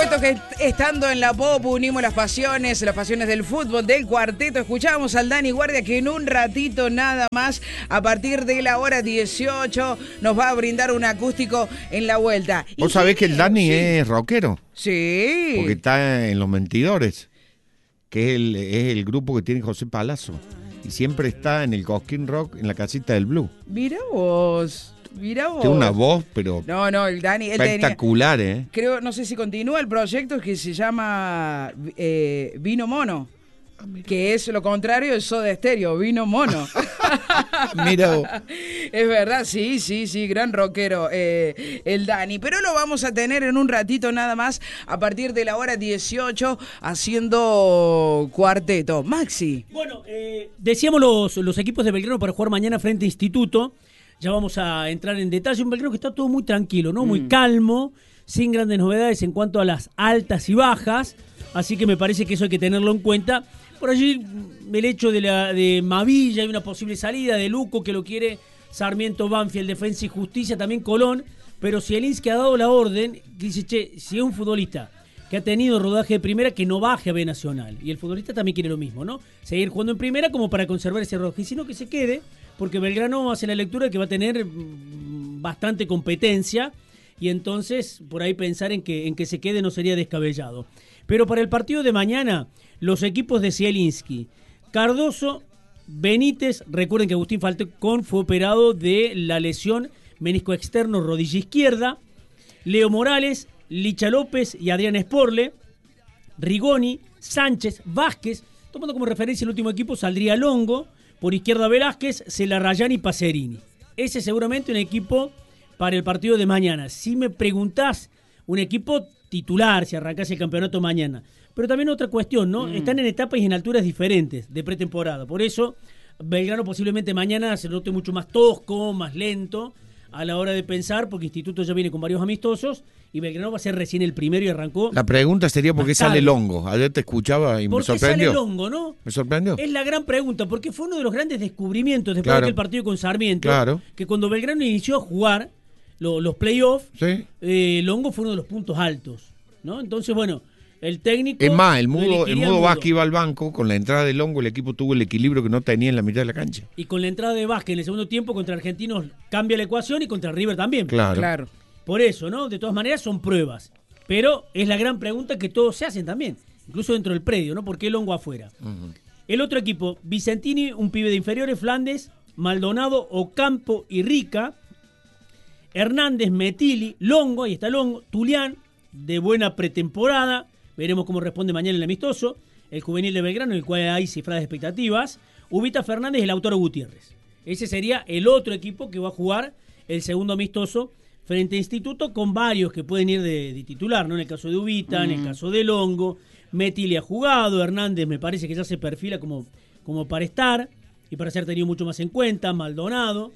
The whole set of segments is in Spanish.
supuesto que estando en la pop unimos las pasiones del fútbol, del cuarteto. Escuchamos al Dani Guardia que en un ratito nada más, a partir de la hora 18, nos va a brindar un acústico en la vuelta. ¿Vos sabés que el Dani es rockero? Sí. Porque está en Los Mentidores, que es el grupo que tiene José Palazzo. Y siempre está en el Cosquín Rock, en la casita del Blue. Mira vos. Tiene una voz, pero el Dani espectacular, creo, no sé si continúa el proyecto que se llama Vino Mono, que es lo contrario de Soda Stereo, Vino Mono. Mira vos. Es verdad, sí, gran rockero el Dani, pero lo vamos a tener en un ratito nada más, a partir de la hora 18, haciendo cuarteto. Maxi. Bueno, decíamos los equipos de Belgrano para jugar mañana frente a Instituto. Ya vamos a entrar en detalle. Un Belgrano que está todo muy tranquilo, ¿no? Muy calmo, sin grandes novedades en cuanto a las altas y bajas. Así que me parece que eso hay que tenerlo en cuenta. Por allí, el hecho de Mavilla, hay una posible salida de Luco que lo quiere Sarmiento, Banfield, Defensa y Justicia, también Colón. Pero Zielinski ha dado la orden, dice, si es un futbolista que ha tenido rodaje de primera, que no baje a B Nacional. Y el futbolista también quiere lo mismo, ¿no? Seguir jugando en primera como para conservar ese rodaje. Y si no, que se quede, porque Belgrano hace la lectura de que va a tener bastante competencia, y entonces por ahí pensar en que se quede no sería descabellado. Pero para el partido de mañana, los equipos de Zielinski, Cardoso, Benítez, recuerden que Agustín Falcón fue operado de la lesión menisco externo rodilla izquierda, Leo Morales, Licha López y Adrián Sporle, Rigoni, Sánchez, Vázquez, tomando como referencia el último equipo, saldría Longo, por izquierda Velázquez, Celarrayán y Pacerini. Ese es seguramente un equipo para el partido de mañana. Si me preguntás, un equipo titular, si arrancás el campeonato mañana. Pero también otra cuestión, ¿no? Están en etapas y en alturas diferentes de pretemporada. Por eso, Belgrano posiblemente mañana se note mucho más tosco, más lento a la hora de pensar, porque Instituto ya viene con varios amistosos y Belgrano va a ser recién el primero y arrancó. La pregunta sería por qué sale Longo. Ayer te escuchaba y me sorprendió. ¿Por qué sale Longo, no? Me sorprendió. Es la gran pregunta, porque fue uno de los grandes descubrimientos después de aquel partido con Sarmiento, que cuando Belgrano inició a jugar los playoffs, Longo fue uno de los puntos altos, ¿no? Entonces, bueno, el técnico... Es más, el mudo Vázquez iba al banco, con la entrada de Longo el equipo tuvo el equilibrio que no tenía en la mitad de la cancha. Y con la entrada de Vázquez en el segundo tiempo contra Argentinos cambia la ecuación y contra River también. Claro. Por eso, ¿no? De todas maneras son pruebas. Pero es la gran pregunta que todos se hacen también, incluso dentro del predio, ¿no? ¿Por qué Longo afuera? El otro equipo, Vicentini, un pibe de inferiores, Flandes, Maldonado, Ocampo y Rica, Hernández, Metili, Longo, ahí está Longo, Tulián, de buena pretemporada, veremos cómo responde mañana el amistoso, el juvenil de Belgrano, en el cual hay cifradas expectativas, Ubita Fernández y Lautaro Gutiérrez. Ese sería el otro equipo que va a jugar el segundo amistoso frente a Instituto, con varios que pueden ir de titular, ¿no? En el caso de Ubita, en el caso de Longo, Metili ha jugado, Hernández me parece que ya se perfila como para estar y para ser tenido mucho más en cuenta, Maldonado,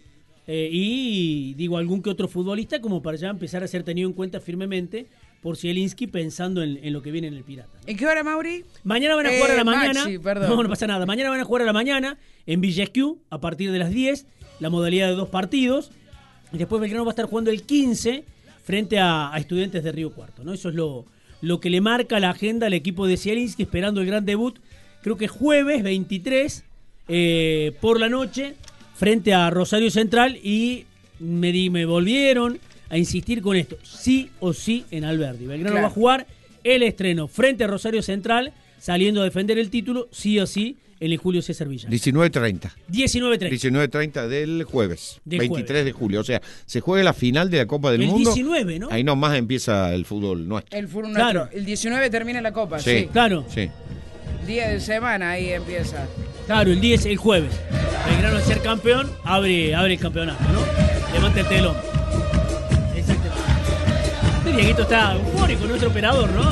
y digo algún que otro futbolista como para ya empezar a ser tenido en cuenta firmemente por Zielinski, pensando en lo que viene en el Pirata, ¿no? ¿En qué hora, Mauri? Mañana van a jugar a la mañana. Maxi, perdón. No pasa nada. Mañana van a jugar a la mañana en Villescu a partir de las 10, la modalidad de 2 partidos. Y después Belgrano va a estar jugando el 15 frente a Estudiantes de Río Cuarto, ¿no? Eso es lo que le marca la agenda al equipo de Zielinski, esperando el gran debut, creo que jueves 23 por la noche, frente a Rosario Central, y me volvieron a insistir con esto, sí o sí en Alberdi. Belgrano va a jugar el estreno frente a Rosario Central, saliendo a defender el título, sí o sí, en el Julio César Villa. 19:30. 19:30 del jueves, 23 de julio. O sea, se juega la final de la Copa del Mundo. El 19, ¿no? Ahí nomás empieza el fútbol nuestro. El fútbol nuestro. El 19 termina la Copa, sí. Claro. Sí. Día de semana ahí empieza. Claro, el 10 el jueves. Belgrano al ser campeón, abre el campeonato, ¿no? Levanta el telón. Exactamente. Este Dieguito está eufórico, nuestro operador, ¿no?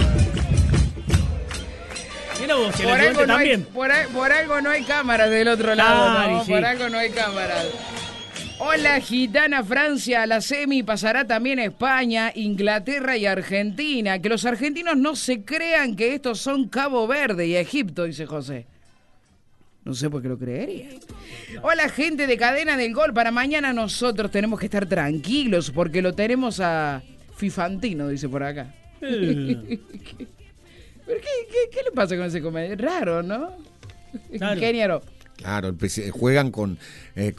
Mira vos, que por algo, también. Por algo no hay cámaras del otro lado, ¿no? Sí. Por algo no hay cámaras. Hola, gitana Francia, a la semi pasará también España, Inglaterra y Argentina. Que los argentinos no se crean que estos son Cabo Verde y Egipto, dice José. No sé por qué lo creería. Hola, gente de Cadena del Gol. Para mañana nosotros tenemos que estar tranquilos porque lo tenemos a Fifantino, dice por acá. ¿Pero qué le pasa con ese comediante? Raro, ¿no? Claro. Ingeniero. Claro, juegan con